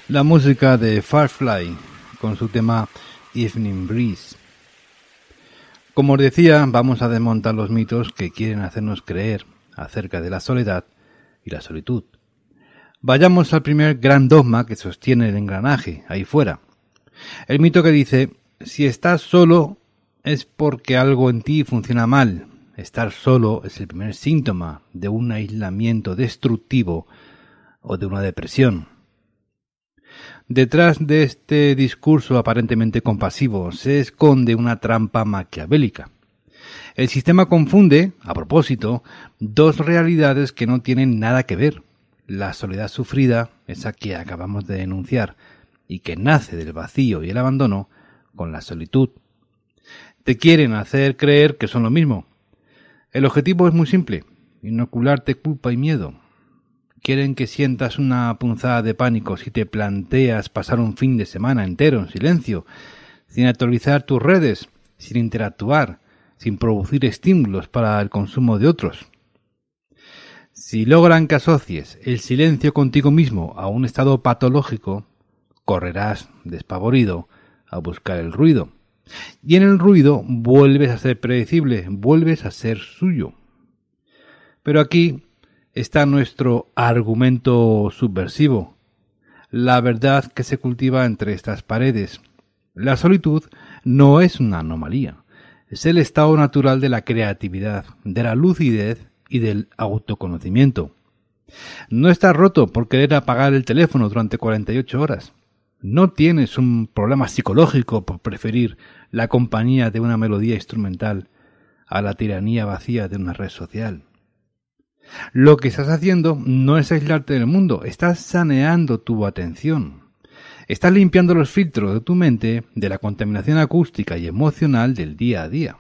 La música de Firefly con su tema Evening Breeze. Como os decía, vamos a desmontar los mitos que quieren hacernos creer acerca de la soledad y la solitud. Vayamos al primer gran dogma que sostiene el engranaje ahí fuera. El mito que dice, si estás solo es porque algo en ti funciona mal. Estar solo es el primer síntoma de un aislamiento destructivo o de una depresión. Detrás de este discurso aparentemente compasivo se esconde una trampa maquiavélica. El sistema confunde, a propósito, dos realidades que no tienen nada que ver. La soledad sufrida, esa que acabamos de denunciar, y que nace del vacío y el abandono, con la solitud. Te quieren hacer creer que son lo mismo. El objetivo es muy simple, inocularte culpa y miedo. Quieren que sientas una punzada de pánico si te planteas pasar un fin de semana entero en silencio, sin actualizar tus redes, sin interactuar, sin producir estímulos para el consumo de otros. Si logran que asocies el silencio contigo mismo a un estado patológico, correrás despavorido a buscar el ruido. Y en el ruido vuelves a ser predecible, vuelves a ser suyo. Pero aquí está nuestro argumento subversivo, la verdad que se cultiva entre estas paredes. La solitud no es una anomalía, es el estado natural de la creatividad, de la lucidez y del autoconocimiento. No estás roto por querer apagar el teléfono durante 48 horas. No tienes un problema psicológico por preferir la compañía de una melodía instrumental a la tiranía vacía de una red social. Lo que estás haciendo no es aislarte del mundo, estás saneando tu atención. Estás limpiando los filtros de tu mente de la contaminación acústica y emocional del día a día.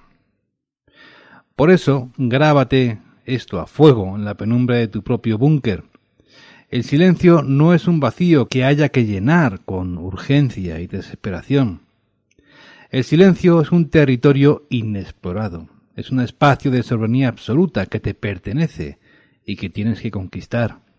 Por eso, grábate esto a fuego en la penumbra de tu propio búnker. El silencio no es un vacío que haya que llenar con urgencia y desesperación. El silencio es un territorio inexplorado, es un espacio de soberanía absoluta que te pertenece y que tienes que conquistar.